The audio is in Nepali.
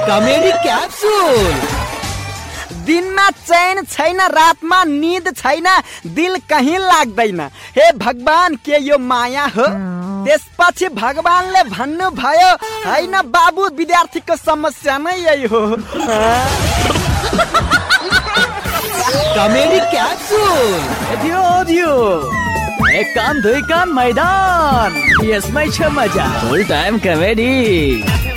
Comedy capsule. दिनमा चैन छैन, रातमा निद छैन, दिल कहीं लाग्दैन। हे भगवान, के यो माया हो? त्यसपछि भगवानले भन्नुभयो, हैन बाबु, विद्यार्थीको समस्या नै यही हो। Comedy capsule. एक कान दुई कान मैदान, यसमै छ मजा। फुल टाइम कमेडी।